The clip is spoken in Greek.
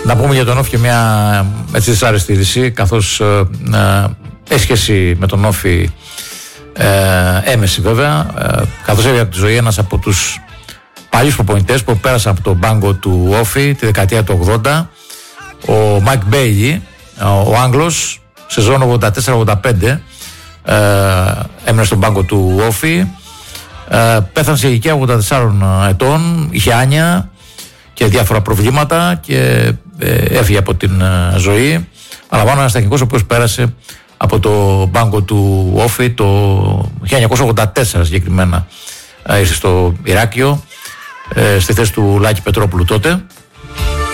Να πούμε για τον Όφη και μια έτσι δυσάρεστη είδηση, καθώς έχει σχέση με τον Όφη έμεση βέβαια, καθώς έβγαινε από τη ζωή ένας από τους παλιούς προπονητές που πέρασαν από τον πάγκο του Όφη τη δεκαετία του 80, ο Μάικ Μπέιλι, ο Άγγλος, σεζόν 84-85, έμεινε στον πάγκο του Όφη, πέθανε σε ηλικία 84 ετών, είχε άνοια και διάφορα προβλήματα και έφυγε από την ζωή. Αναλαμβάνω ένας τεχνικός ο οποίος πέρασε από το πάγκο του Όφη το 1984 συγκεκριμένα, ήρθε στο Ηράκλειο στη θέση του Λάκη Πετρόπουλου τότε.